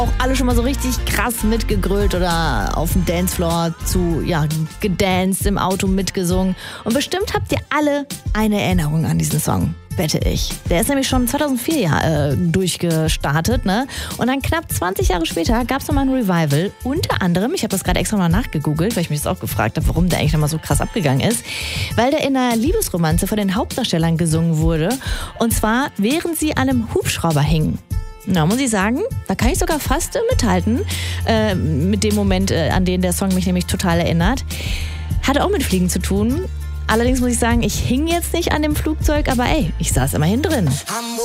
Auch alle schon mal so richtig krass mitgegrölt oder auf dem Dancefloor gedanced, im Auto mitgesungen. Und bestimmt habt ihr alle eine Erinnerung an diesen Song, wette ich. Der ist nämlich schon 2004 durchgestartet, ne? Und dann knapp 20 Jahre später gab es nochmal ein Revival. Unter anderem, ich habe das gerade extra mal nachgegoogelt, weil ich mich das auch gefragt habe, warum der eigentlich nochmal so krass abgegangen ist. Weil der in einer Liebesromanze von den Hauptdarstellern gesungen wurde. Und zwar, während sie an einem Hubschrauber hingen. Na, muss ich sagen, da kann ich sogar fast mithalten, mit dem Moment, an den der Song mich nämlich total erinnert. Hatte auch mit Fliegen zu tun. Allerdings muss ich sagen, ich hing jetzt nicht an dem Flugzeug, aber ey, ich saß immerhin drin.